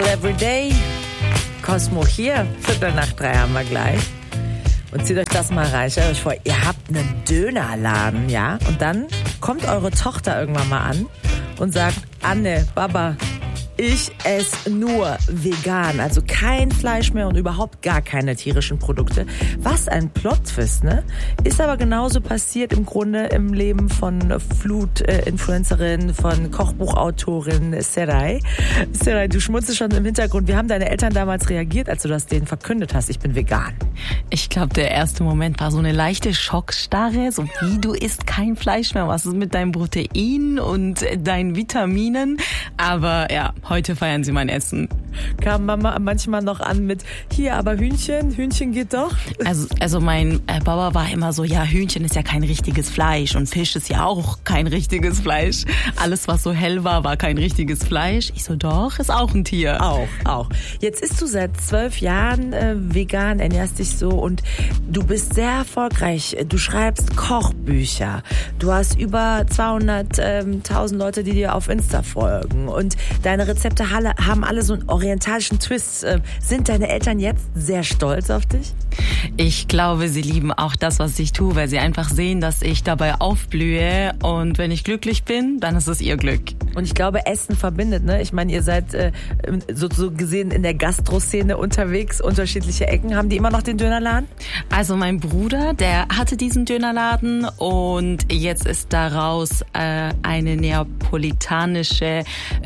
Everyday. Cosmo hier, 2:45 haben wir gleich. Und zieht euch das mal rein. Stellt euch vor, ihr habt einen Dönerladen, ja? Und dann kommt eure Tochter irgendwann mal an und sagt, Anne, Baba, ich esse nur vegan, also kein Fleisch mehr und überhaupt gar keine tierischen Produkte. Was ein Plot-Twist, ne? Ist aber genauso passiert im Grunde im Leben von Food-Influencerin, von Kochbuchautorin Seray. Seray, du schmunzelst schon im Hintergrund. Wie haben deine Eltern damals reagiert, als du das denen verkündet hast, ich bin vegan? Ich glaube, der erste Moment war so eine leichte Schockstarre, so wie du isst kein Fleisch mehr, was ist mit deinem Protein und deinen Vitaminen? Aber ja, heute feiern sie mein Essen. Kam Mama manchmal noch an mit, hier, aber Hühnchen geht doch? Also mein Papa war immer so, ja, Hühnchen ist ja kein richtiges Fleisch und Fisch ist ja auch kein richtiges Fleisch. Alles, was so hell war kein richtiges Fleisch. Ich so, doch, ist auch ein Tier. Auch. Jetzt isst du seit 12 Jahren vegan, ernährst dich so und du bist sehr erfolgreich. Du schreibst Kochbücher. Du hast über 200.000 Leute, die dir auf Insta folgen und deine Rezepte haben alle so einen orientalischen Twist. Sind deine Eltern jetzt sehr stolz auf dich? Ich glaube, sie lieben auch das, was ich tue, weil sie einfach sehen, dass ich dabei aufblühe und wenn ich glücklich bin, dann ist es ihr Glück. Und ich glaube, Essen verbindet, ne? Ich meine, ihr seid so gesehen in der Gastroszene unterwegs, unterschiedliche Ecken. Haben die immer noch den Dönerladen? Also mein Bruder, der hatte diesen Dönerladen und jetzt ist daraus eine neapolitanische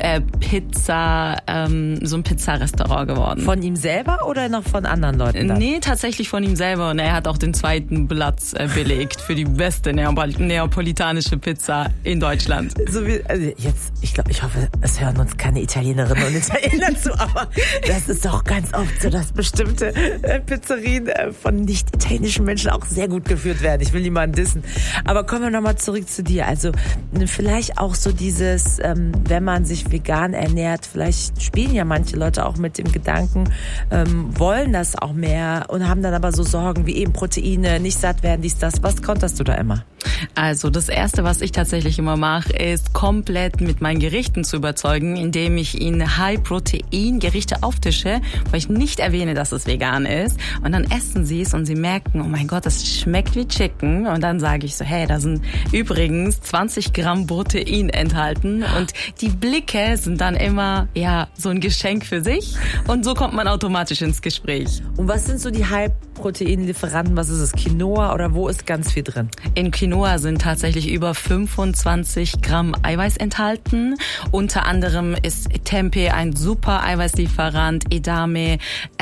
Pizza, so ein Pizzarestaurant geworden. Von ihm selber oder noch von anderen Leuten? Nee, tatsächlich von ihm selber und er hat auch den zweiten Platz belegt für die beste neapolitanische Pizza in Deutschland. So wie, also jetzt, ich hoffe, es hören uns keine Italienerinnen und Italiener zu, aber das ist doch ganz oft so, dass bestimmte Pizzerien von nicht-italienischen Menschen auch sehr gut geführt werden. Ich will niemanden dissen. Aber kommen wir nochmal zurück zu dir. Also vielleicht auch so dieses, wenn man sich vegan ernährt, vielleicht spielen ja manche Leute auch mit dem Gedanken, wollen das auch mehr und haben dann aber so Sorgen wie eben Proteine, nicht satt werden, dies, das. Was konterst du da immer? Also das Erste, was ich tatsächlich immer mache, ist komplett mit meinen Gerichten zu überzeugen, indem ich ihnen High-Protein-Gerichte auftische, weil ich nicht erwähne, dass es vegan ist. Und dann essen sie es und sie merken, oh mein Gott, das schmeckt wie Chicken. Und dann sage ich so, hey, da sind übrigens 20 Gramm Protein enthalten. Und die Blicke sind dann immer, ja, so ein Geschenk für sich. Und so kommt man automatisch ins Gespräch. Und was sind so die High-Protein-Lieferanten? Was ist es? Quinoa oder wo ist ganz viel drin? In Quinoa sind tatsächlich über 25 Gramm Eiweiß enthalten. Unter anderem ist Tempeh ein super Eiweißlieferant, Edame,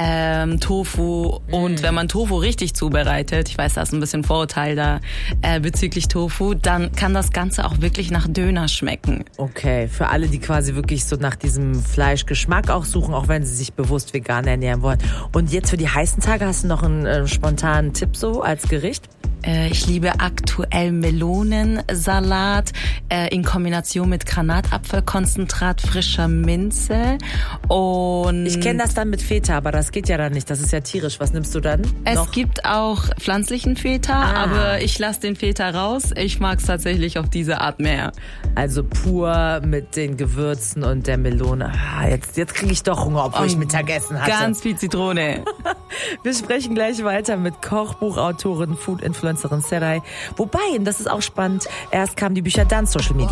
Tofu. Und wenn man Tofu richtig zubereitet, ich weiß, da ist ein bisschen Vorurteil da bezüglich Tofu, dann kann das Ganze auch wirklich nach Döner schmecken. Okay, für alle, die quasi wirklich so nach diesem Fleischgeschmack auch suchen, auch wenn sie sich bewusst vegan ernähren wollen. Und jetzt für die heißen Tage hast du noch einen spontanen Tipp so als Gericht? Ich liebe aktuell Melonensalat in Kombination mit Granatapfelkonzentrat, frischer Minze und... Ich kenne das dann mit Feta, aber das geht ja dann nicht. Das ist ja tierisch. Was nimmst du dann? Es gibt auch pflanzlichen Feta, aber ich lasse den Feta raus. Ich mag es tatsächlich auf diese Art mehr. Also pur mit den Gewürzen und der Melone. Jetzt kriege ich doch Hunger, obwohl ich Mittagessen hatte. Ganz viel Zitrone. Wir sprechen gleich weiter mit Kochbuchautorin, Food-Influencerin Seray. Wobei, das ist auch spannend, erst kamen die Bücher, dann Social Media.